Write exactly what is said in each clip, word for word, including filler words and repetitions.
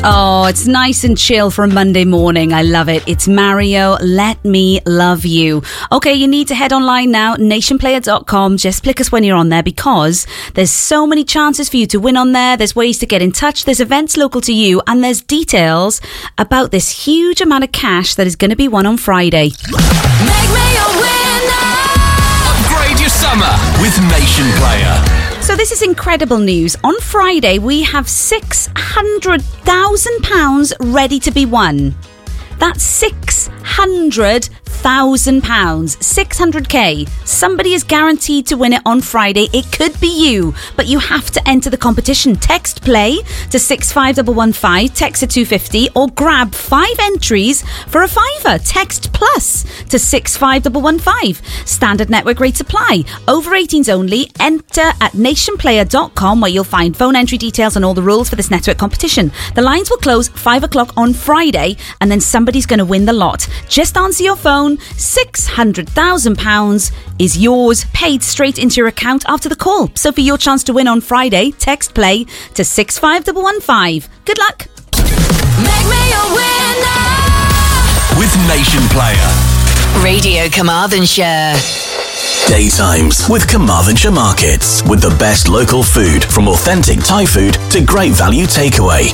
Oh, it's nice and chill for a Monday morning. I love it. It's Mario, Let Me Love You. Okay, you need to head online now, nation player dot com. Just click us when you're on there because there's so many chances for you to win on there. There's ways to get in touch. There's events local to you and there's details about this huge amount of cash that is going to be won on Friday. Make me a winner. Upgrade your summer with Nation Player. So this is incredible news. On Friday, we have six hundred thousand pounds ready to be won. That's six hundred thousand pounds. six hundred k. Somebody is guaranteed to win it on Friday. It could be you, but you have to enter the competition. Text play to six five one one five, text to two fifty, or grab five entries for a fiver. Text plus to six five one one five. Standard network rates apply. Over eighteens only. Enter at nation player dot com where you'll find phone entry details and all the rules for this network competition. The lines will close five o'clock on Friday and then somebody's going to win the lot. Just answer your phone. six hundred thousand pounds is yours, paid straight into your account after the call. So for your chance to win on Friday, text play to six five one one five. Good luck. Make me a winner. With Nation Player. Radio Carmarthenshire. Daytimes with Carmarthenshire Markets. With the best local food, from authentic Thai food to great value takeaway.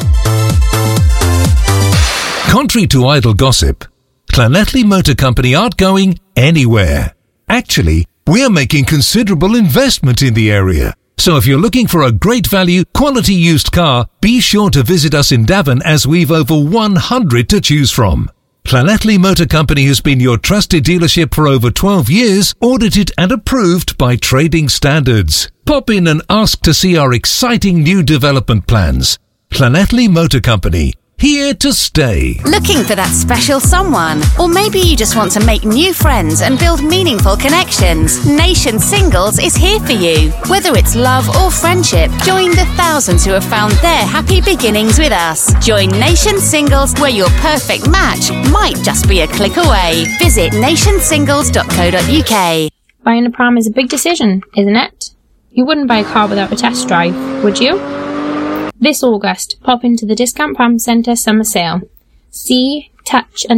Contrary to idle gossip, Llanelli Motor Company aren't going anywhere. Actually, we're making considerable investment in the area. So if you're looking for a great value, quality used car, be sure to visit us in Devon as we've over one hundred to choose from. Llanelli Motor Company has been your trusted dealership for over twelve years, audited and approved by trading standards. Pop in and ask to see our exciting new development plans. Llanelli Motor Company. Here to stay. Looking for that special someone? Or maybe you just want to make new friends and build meaningful connections? Nation Singles is here for you. Whether it's love or friendship, join the thousands who have found their happy beginnings with us. Join Nation Singles, where your perfect match might just be a click away. Visit nation singles dot co dot uk. Buying a pram is a big decision, isn't it? You wouldn't buy a car without a test drive, would you? This August, pop into the Discount Pram Centre Summer Sale. See, touch and